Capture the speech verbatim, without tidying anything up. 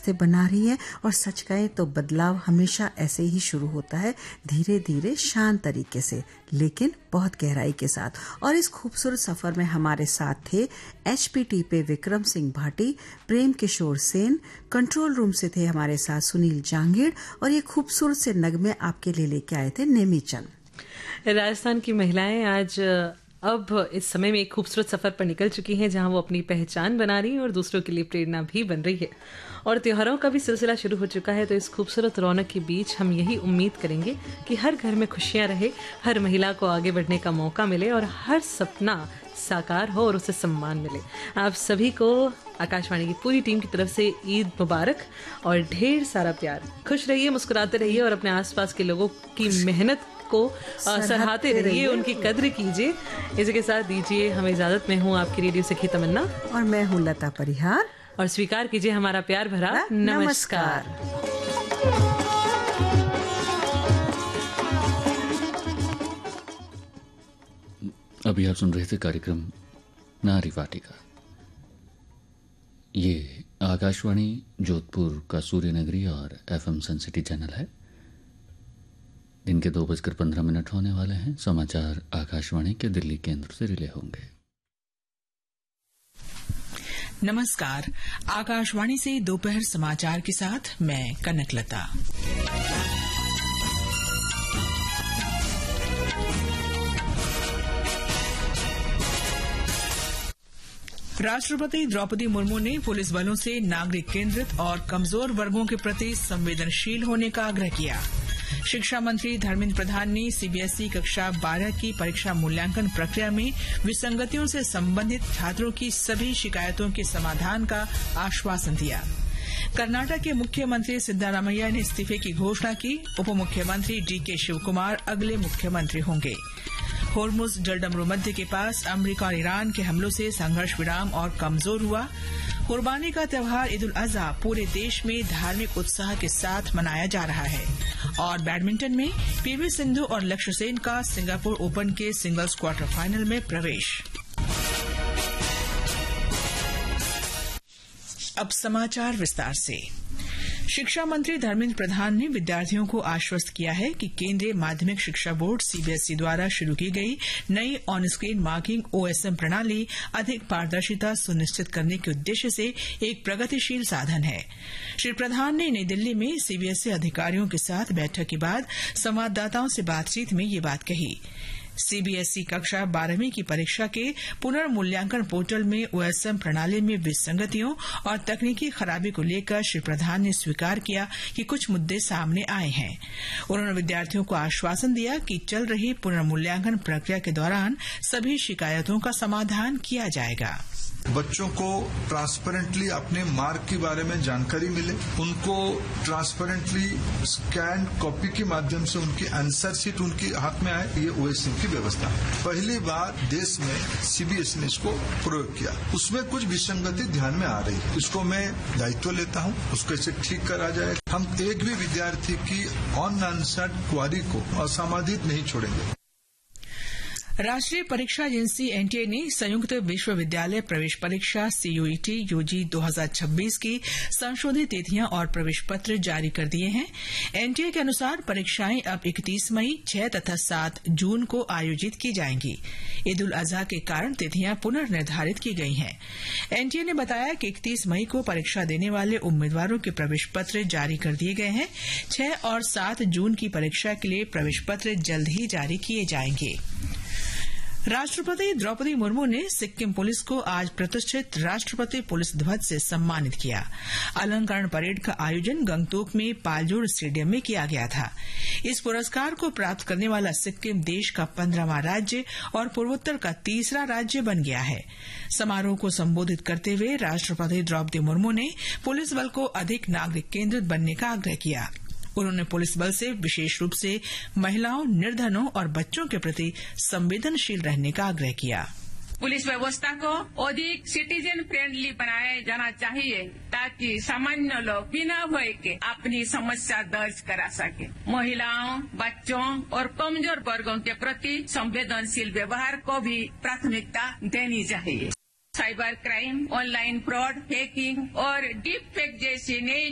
रास्ते बना रही हैं और सच कहें तो बदलाव हमेशा ऐसे ही शुरू होता है, धीरे धीरे शांत तरीके से, लेकिन बहुत गहराई के साथ। और इस खूबसूरत सफर में हमारे साथ थे एचपीटी पे विक्रम सिंह भाटी, प्रेम किशोर सेन, कंट्रोल रूम से थे हमारे साथ सुनील जांगीड़ और ये खूबसूरत से नगमे आपके लिए लेके आए थे नेमी चंद। राजस्थान की महिलाएं आज अब इस समय में एक खूबसूरत सफर पर निकल चुकी हैं, जहां वो अपनी पहचान बना रही हैं और दूसरों के लिए प्रेरणा भी बन रही है। और त्योहारों का भी सिलसिला शुरू हो चुका है, तो इस खूबसूरत रौनक के बीच हम यही उम्मीद करेंगे कि हर घर में खुशियां रहे, हर महिला को आगे बढ़ने का मौका मिले और हर सपना साकार हो और उसे सम्मान मिले। आप सभी को आकाशवाणी की पूरी टीम की तरफ से ईद मुबारक और ढेर सारा प्यार। खुश रहिए, मुस्कुराते रहिए और अपने आसपास के लोगों की मेहनत को सराहते रहिए, उनकी कद्र कीजिए। इसी के साथ दीजिए हमें इजाजत। मैं हूँ आपकी रेडियो सखी तमन्ना और मैं हूँ लता परिहार, और स्वीकार कीजिए हमारा प्यार भरा नमस्कार। अभी आप सुन रहे थे कार्यक्रम नारी वाटिका। ये आकाशवाणी जोधपुर का सूर्य नगरी और एफएम सन सिटी चैनल है। दिन के दो बजकर पंद्रह मिनट होने वाले हैं। समाचार आकाशवाणी के दिल्ली केंद्र से रिले होंगे। नमस्कार, आकाशवाणी से दोपहर समाचार के साथ मैं कनकलता। राष्ट्रपति द्रौपदी मुर्मू ने पुलिस बलों से नागरिक केंद्रित और कमजोर वर्गों के प्रति संवेदनशील होने का आग्रह किया। शिक्षा मंत्री धर्मेंद्र प्रधान ने सीबीएसई कक्षा बारह की परीक्षा मूल्यांकन प्रक्रिया में विसंगतियों से संबंधित छात्रों की सभी शिकायतों के समाधान का आश्वासन दिया। कर्नाटक के मुख्यमंत्री सिद्धारामैया ने इस्तीफे की घोषणा की। उप मुख्यमंत्री डीके शिवकुमार अगले मुख्यमंत्री होंगे। होर्मुज जलडमरू मध्य के पास अमेरिका और ईरान के हमलों से संघर्ष विराम और कमजोर हुआ। कुर्बानी का त्योहार ईद उल अजहा पूरे देश में धार्मिक उत्साह के साथ मनाया जा रहा है। और बैडमिंटन में पीवी सिंधु और लक्ष्य सेन का सिंगापुर ओपन के सिंगल्स क्वार्टर फाइनल में प्रवेश। अब समाचार विस्तार से। शिक्षा मंत्री धर्मेंद्र प्रधान ने विद्यार्थियों को आश्वस्त किया है कि केंद्रीय माध्यमिक शिक्षा बोर्ड सीबीएसई द्वारा शुरू की गई नई ऑन स्क्रीन मार्किंग ओएसएम प्रणाली अधिक पारदर्शिता सुनिश्चित करने के उद्देश्य से एक प्रगतिशील साधन है। श्री प्रधान ने नई दिल्ली में सीबीएसई अधिकारियों के साथ बैठक के बाद संवाददाताओं से बातचीत में ये बात कही। सीबीएसई कक्षा बारहवीं की परीक्षा के पुनर्मूल्यांकन पोर्टल में ओएसएम प्रणाली में विसंगतियों और तकनीकी खराबी को लेकर श्री प्रधान ने स्वीकार किया कि कुछ मुद्दे सामने आए हैं। उन्होंने विद्यार्थियों को आश्वासन दिया कि चल रही पुनर्मूल्यांकन प्रक्रिया के दौरान सभी शिकायतों का समाधान किया जाएगा। बच्चों को ट्रांसपेरेंटली अपने मार्क के बारे में जानकारी मिले, उनको ट्रांसपेरेंटली स्कैन कॉपी के माध्यम से उनकी आंसर शीट उनके हाथ में आए, ये ओएसएम की व्यवस्था है। पहली बार देश में सीबीएसई ने इसको प्रयोग किया, उसमें कुछ विसंगति ध्यान में आ रही है। इसको मैं दायित्व लेता हूं, उसको कैसे ठीक करा जाए। हम एक भी विद्यार्थी की अनआंसर्ड क्वारी को असमाधित नहीं छोड़ेंगे। राष्ट्रीय परीक्षा एजेंसी एनटीए ने संयुक्त विश्वविद्यालय प्रवेश परीक्षा सीयूईटी यूजी दो हज़ार छब्बीस की संशोधित तिथियां और प्रवेश पत्र जारी कर दिए हैं। एनटीए के अनुसार परीक्षाएं अब इकतीस मई, छह तथा सात जून को आयोजित की जाएंगी। ईद उल अजहा के कारण तिथियां पुनर्निर्धारित की गई हैं। एनटीए ने बताया कि इकतीस मई को परीक्षा देने वाले उम्मीदवारों के प्रवेश पत्र जारी कर दिए गए हैं। छह और सात जून की परीक्षा के लिए प्रवेश पत्र जल्द ही जारी किए जाएंगे। राष्ट्रपति द्रौपदी मुर्मू ने सिक्किम पुलिस को आज प्रतिष्ठित राष्ट्रपति पुलिस ध्वज से सम्मानित किया। अलंकरण परेड का आयोजन गंगटोक में पालजोर स्टेडियम में किया गया था। इस पुरस्कार को प्राप्त करने वाला सिक्किम देश का पंद्रहवां राज्य और पूर्वोत्तर का तीसरा राज्य बन गया है। समारोह को संबोधित करते हुए राष्ट्रपति द्रौपदी मुर्मू ने पुलिस बल को अधिक नागरिक केंद्रित बनने का आग्रह किया। उन्होंने पुलिस बल से विशेष रूप से महिलाओं, निर्धनों और बच्चों के प्रति संवेदनशील रहने का आग्रह किया। पुलिस व्यवस्था को अधिक सिटीजन फ्रेंडली बनाया जाना चाहिए ताकि सामान्य लोग बिना भय के अपनी समस्या दर्ज करा सके। महिलाओं, बच्चों और कमजोर वर्गों के प्रति संवेदनशील व्यवहार को भी प्राथमिकता देनी चाहिए। Cyber crime, online fraud, hacking और डीप फेक जैसी नई